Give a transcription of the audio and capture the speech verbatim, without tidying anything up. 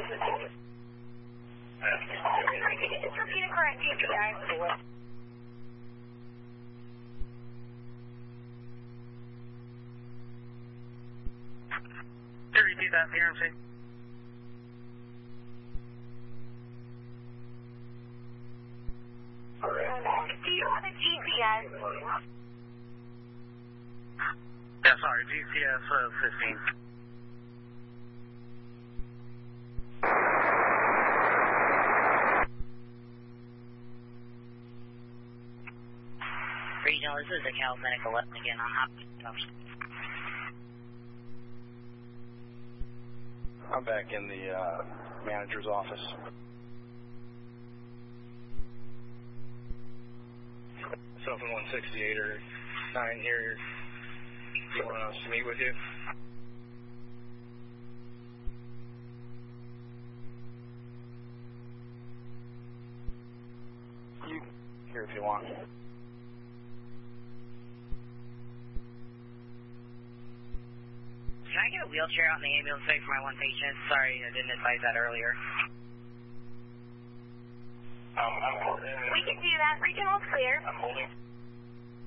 Just repeat a correct G P I. Can you repeat that, P R M C? Do you have a G P S? Yeah, sorry, G P S uh, fifteen. Regional, this is the Cal Medical again on Hopkins. I'm back in the uh, manager's office. Something one sixty-eight or nine here. Do you want us to meet with you? You here if you want. Can I get a wheelchair out in the ambulance bay for my one patient? Sorry, I didn't advise that earlier. We can do that. Regional's clear. I'm holding.